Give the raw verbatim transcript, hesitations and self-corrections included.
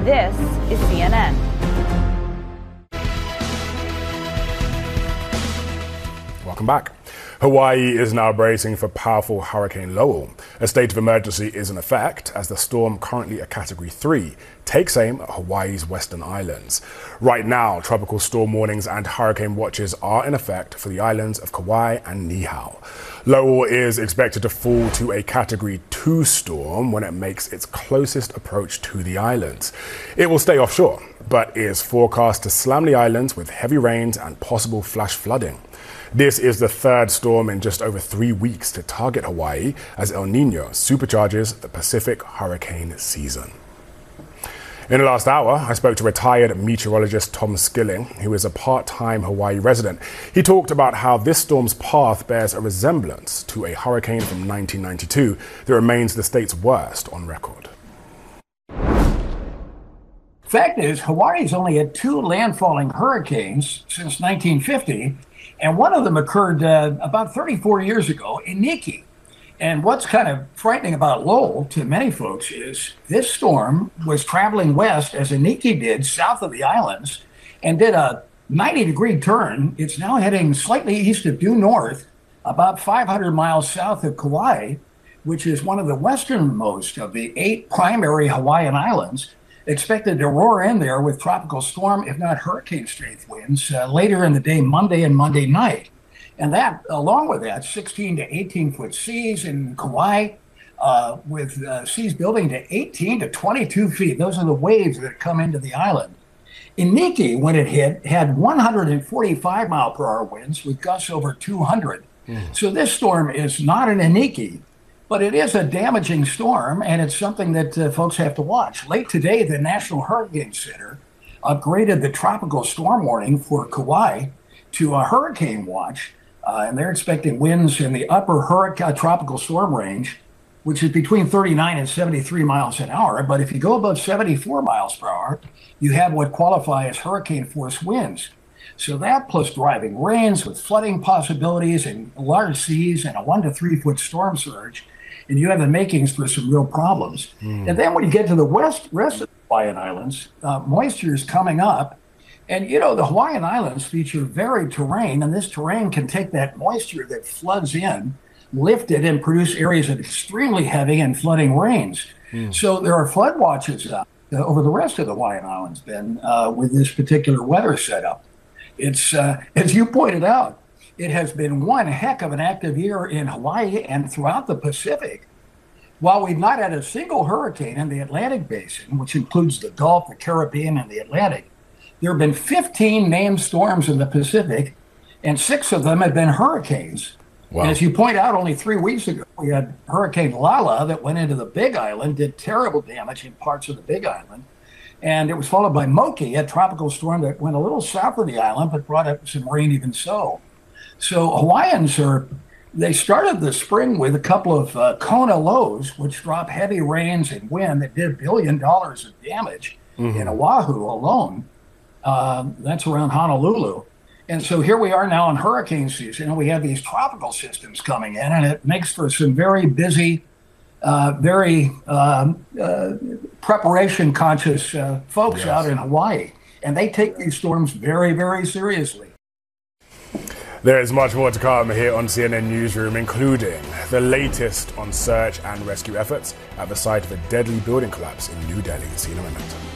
This is C N N. Welcome back. Hawaii is now bracing for powerful Hurricane Lowell. A state of emergency is in effect as the storm, currently a Category three, takes aim at Hawaii's western islands. Right now, tropical storm warnings and hurricane watches are in effect for the islands of Kauai and Niihau. Lowell is expected to fall to a Category two storm when it makes its closest approach to the islands. It will stay offshore, but is forecast to slam the islands with heavy rains and possible flash flooding. This is the third storm in just over three weeks to target Hawaii as El Nino supercharges the Pacific hurricane season. In the last hour, I spoke to retired meteorologist Tom Skilling, who is a part-time Hawaii resident. He talked about how this storm's path bears a resemblance to a hurricane from nineteen ninety-two that remains the state's worst on record. Fact is, Hawaii's only had two landfalling hurricanes since nineteen fifty, and one of them occurred uh, about thirty-four years ago in Iniki. And what's kind of frightening about Lowell to many folks is this storm was traveling west as Iniki did south of the islands and did a ninety degree turn. It's now heading slightly east of due north, about five hundred miles south of Kauai, which is one of the westernmost of the eight primary Hawaiian islands, expected to roar in there with tropical storm, if not hurricane strength winds, uh, later in the day, Monday and Monday night. And that, along with that, sixteen to eighteen foot seas in Kauai, uh, with uh, seas building to eighteen to twenty-two feet. Those are the waves that come into the island. Iniki, when it hit, had one hundred forty-five mile per hour winds with gusts over two hundred. Mm. So this storm is not an Iniki, but it is a damaging storm, and it's something that uh, folks have to watch. Late today, the National Hurricane Center upgraded the tropical storm warning for Kauai to a hurricane watch. Uh, and they're expecting winds in the upper hurricane tropical storm range, which is between thirty-nine and seventy-three miles an hour. But if you go above seventy-four miles per hour, you have what qualify as hurricane force winds. So that plus driving rains with flooding possibilities and large seas and a one to three foot storm surge, and you have the makings for some real problems. Mm. And then when you get to the west rest of the Hawaiian Islands, uh, moisture is coming up. And, you know, the Hawaiian Islands feature varied terrain, and this terrain can take that moisture that floods in, lift it, and produce areas of extremely heavy and flooding rains. Mm. So there are flood watches uh, over the rest of the Hawaiian Islands, Ben, uh, with this particular weather setup. It's, uh, as you pointed out, it has been one heck of an active year in Hawaii and throughout the Pacific. While we've not had a single hurricane in the Atlantic Basin, which includes the Gulf, the Caribbean, and the Atlantic, there have been fifteen named storms in the Pacific, and six of them have been hurricanes. Wow. And as you point out, only three weeks ago, we had Hurricane Lala that went into the Big Island, did terrible damage in parts of the Big Island. And it was followed by Moki, a tropical storm that went a little south of the island, but brought up some rain even so. So Hawaiians are, they started the spring with a couple of uh, Kona lows, which drop heavy rains and wind that did a billion dollars of damage mm-hmm. in Oahu alone. Uh, that's around Honolulu. And so here we are now in hurricane season, and we have these tropical systems coming in, and it makes for some very busy, uh, very um, uh, preparation-conscious uh, folks yes. out in Hawaii. And they take these storms very, very seriously. There is much more to come here on C N N Newsroom, including the latest on search and rescue efforts at the site of a deadly building collapse in New Delhi. See you in a minute.